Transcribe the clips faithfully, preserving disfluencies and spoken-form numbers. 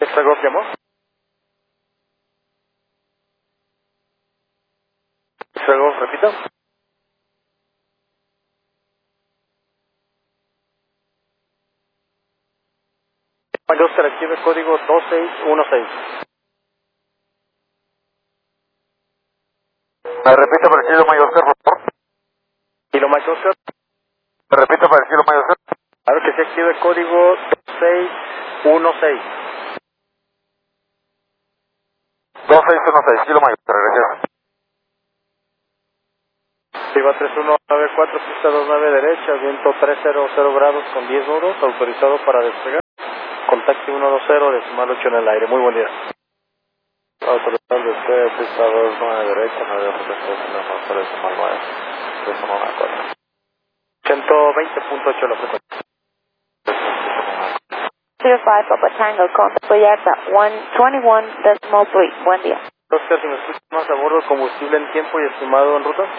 Extra Golf llamó. Extra Golf, repita. Mike Oscar, active el código dos seis uno seis. Me repite para el kilo Mike Oscar, por favor. Kilo Mike Oscar. Me repite para el kilo Mike Oscar. Claro que se active el código dos seis uno seis. dos seis uno seis, kilo Mike Oscar, gracias. Viva tres uno nueve cuatro, pista dos nueve derecha, viento trescientos grados con diez nudos, autorizado para despegar. Contacto ciento veinte, decimal ocho en el aire. Muy buen día. Autorizado de usted, pista dos nueve derecha, nueve ocho, decimal nueve, tres uno nueve cuatro. ciento veinte punto ocho la frecuencia. cero cinco Papa Tango, contact Vallarta one twenty-one decimal three. Buen día. Oscar, si me escuchas más a bordo, combustible en tiempo y estimado en ruta.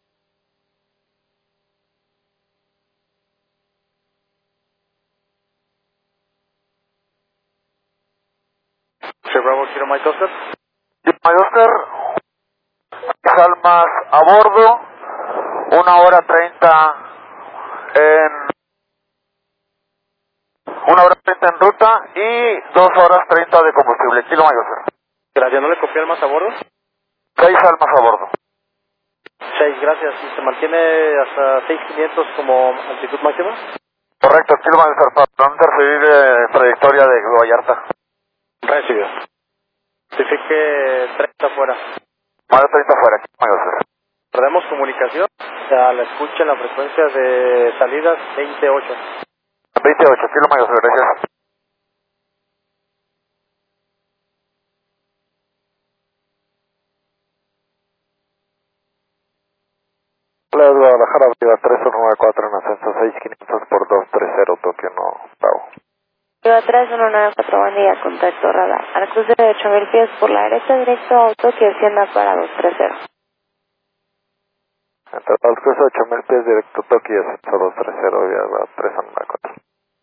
Che Bravo, Kilo Mike Oscar. Kilo Mike Oscar, Salmas a bordo, una hora treinta en... Una hora treinta en ruta y dos horas treinta de combustible. Kilo Mike Oscar. Gracias, ¿no le copié el más a bordo? Seis almas a bordo. Seis, gracias. ¿Y se mantiene hasta seis mil quinientos como altitud máxima? Correcto, Kilo Mike Oscar, para no interferir eh, trayectoria de Vallarta. Recibido. Certifique treinta fuera. Más de treinta fuera, Kilo Mike Oscar. Perdemos comunicación a la escucha en la frecuencia de salidas veintiocho. veintiocho, Kilo Mike Oscar, gracias. La Guadalajara, Viva tres uno nueve cuatro en ascenso seis quinientos por dos treinta, Tokio, no, Bravo. Viva tres uno nueve cuatro, buen día, contacto radar. Al cruce de ocho mil pies por la derecha, directo a Tokio, descienda para dos treinta. Entre al cruce ocho mil pies directo Tokio, ascenso dos treinta, Viva tres uno nueve cuatro.